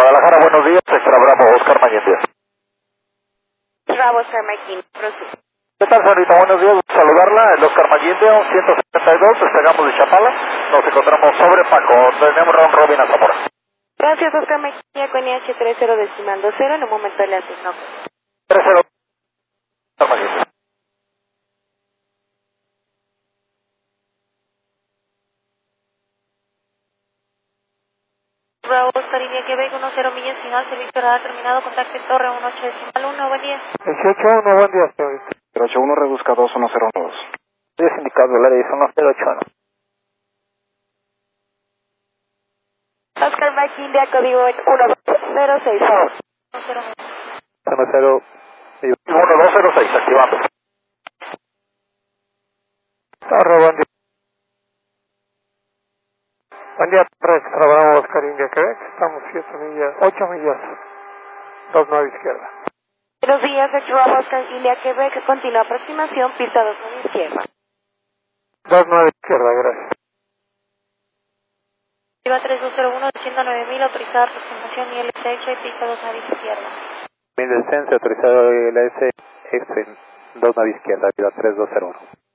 Guadalajara, buenos días, extra Bravo, Oscar Mañez. Bravo, Oscar Maquín. ¿Qué tal, señorita? Buenos días, saludarla, el Oscar Maguinde, 172, despegamos de Chapala, nos encontramos sobre Paco, tenemos round robin a Zamora. Gracias, Oscar Maquín, con IH 30 decimando 0, en un momento le asignó. 30, Oscar Maguinde. Bravo, Oscar India Quebec, 10 millas final, servicio radar terminado, contacto en torre 18.1, buen día. 18-1, buen día, señorita. 081 reduzca 2102. Es indicado el área es 1081. Oscar Maquín, de código en 1206. 10 1206, activando. Torre, buen día. Buen día, extra Bravo, Oscar India Quebec. Estamos 7 millas, 8 millas, 29 izquierda. Buenos días, Bravo, Oscar India Quebec, continua aproximación, pista 29 izquierda. 29 izquierda, gracias. Iba 3201, 109.000, autorizada aproximación y LSH, pista 29 izquierda. Mi descenso autorizado LS, X en 29 izquierda, vida 3201.